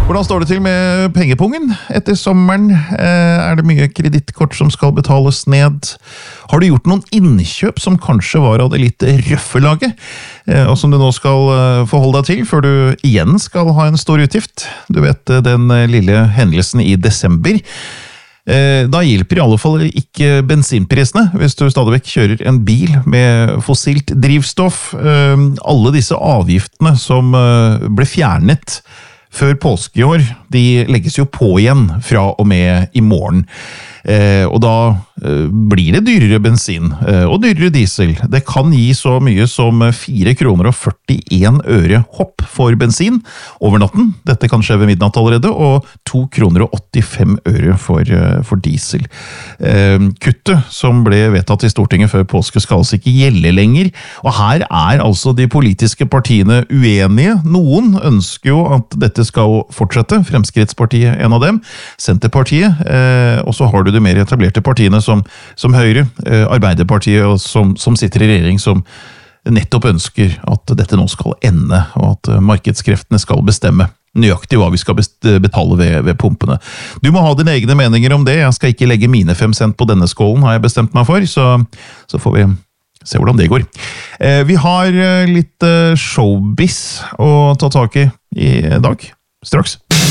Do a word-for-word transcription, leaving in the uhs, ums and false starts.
Hvordan står det til med pengepungen? Etter sommeren er det mye kredittkort som skal betales ned. Har du gjort noen innkjøp som kanskje var av det litt røffe laget, og som du nå skal forholde deg til før du igjen skal ha en stor utgift? Du vet den lille hendelsen i desember. Da hjelper i alle fall ikke bensinprisene hvis du stadig vekk kjører en bil med fossilt drivstoff. Alle disse avgiftene som ble fjernet før påske i år, de legges jo på igjen fra og med i morgen. Eh, og da eh, blir det dyrere bensin eh, og dyrere diesel. Det kan gi så mye som fire kroner og førtien øre hopp for bensin over natten. Dette kan skje ved midnatt allerede, og to kroner og åttifem øre for, eh, for diesel. Eh, kuttet som ble vedtatt i Stortinget før påske skal altså ikke gjelde lenger, og her er altså de politiske partiene uenige. Noen ønsker jo at dette skal fortsette, Fremskrittspartiet en av dem, Senterpartiet, eh, og så har du de mer etablerte partiene som, som Høyre, eh, Arbeiderpartiet, og som, som sitter i regjering, som nettopp ønsker at dette nå skal ende, og at markedskreftene skal bestemme nøyaktig hva vi skal betale ved, ved pumpene. Du må ha dine egne meninger om det. Jeg skal ikke legge mine fem cent på denne skålen, har jeg bestemt meg for, så, så får vi se hvordan det går. Eh, vi har litt showbiz å ta tak i i dag, straks.